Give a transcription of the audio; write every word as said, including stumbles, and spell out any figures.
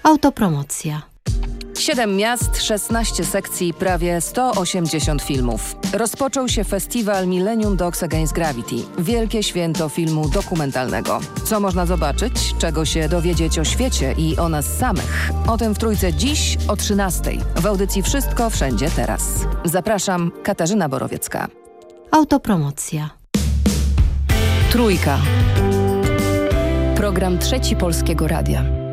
Autopromocja. Siedem miast, szesnaście sekcji, prawie sto osiemdziesiąt filmów. Rozpoczął się festiwal Millennium Dogs Against Gravity. Wielkie święto filmu dokumentalnego. Co można zobaczyć? Czego się dowiedzieć o świecie i o nas samych? O tym w Trójce dziś o trzynastej. W audycji Wszystko Wszędzie Teraz. Zapraszam, Katarzyna Borowiecka. Autopromocja. Trójka. Program Trzeci Polskiego Radia.